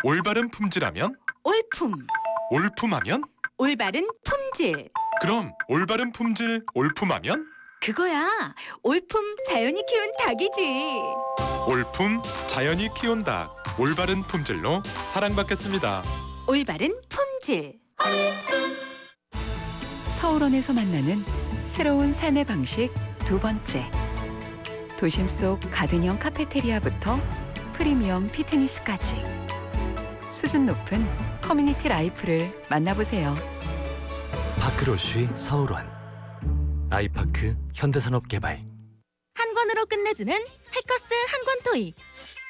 올바른 품질하면? 올품. 올품하면? 올바른 품질. 그럼 올바른 품질 올품하면? 그거야. 올품 자연이 키운 닭이지. 올품 자연이 키운 닭. 올바른 품질로 사랑받겠습니다. 올바른 품질. 서울원에서 만나는 새로운 삶의 방식 두 번째. 도심 속 가든형 카페테리아부터 프리미엄 피트니스까지 수준 높은 커뮤니티 라이프를 만나보세요. 파크로쉬 서울원 아이파크 현대산업개발 한 권으로 끝내주는 해커스 한 권 토익.